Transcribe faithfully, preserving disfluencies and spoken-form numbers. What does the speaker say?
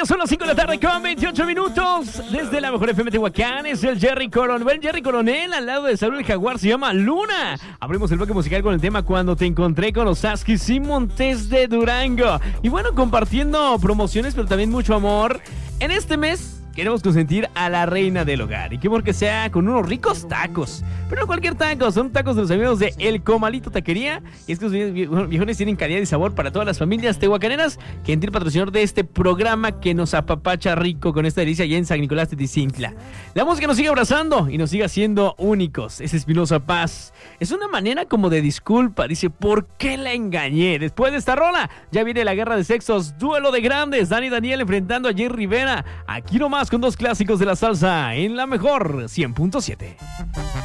mediodía, son las cinco de la tarde con veintiocho minutos. Desde la mejor F M Tehuacán es el Jerry Coronel. El Jerry Coronel al lado de Saúl el Jaguar se llama Luna. Abrimos el bloque musical con el tema Cuando te encontré con los Huskies y Montes de Durango. Y bueno, compartiendo promociones, pero también mucho amor. En este mes queremos consentir a la reina del hogar. Y qué mejor que sea con unos ricos tacos. Pero no cualquier taco, son tacos de los amigos de El Comalito Taquería. Y es que los viejones tienen calidad y sabor para todas las familias tehuacaneras. Gentil patrocinador de este programa que nos apapacha rico con esta delicia allá en San Nicolás de Tizintla. La música nos sigue abrazando y nos sigue haciendo únicos. Es Espinosa Paz. Es una manera como de disculpa. Dice, ¿por qué la engañé? Después de esta rola, ya viene la guerra de sexos. Duelo de grandes. Dani Daniel enfrentando a Jay Rivera. Aquí nomás con dos clásicos de la salsa en la mejor cien punto siete.